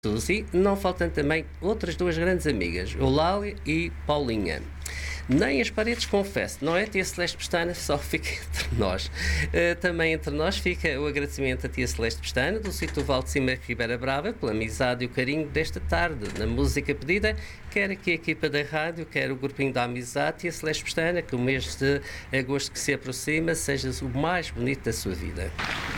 Suzy, não faltam também outras duas grandes amigas, Eulália e Paulinha. Nem as paredes confesso, não é, tia Celeste Pestana? Só fica entre nós. Também entre nós fica o agradecimento a tia Celeste Pestana, do sítio Val de Cima Ribeira Brava, pela amizade e o carinho desta tarde. Na música pedida, quer aqui a equipa da rádio, quer o grupinho da amizade, tia Celeste Pestana, que o mês de agosto que se aproxima seja o mais bonito da sua vida.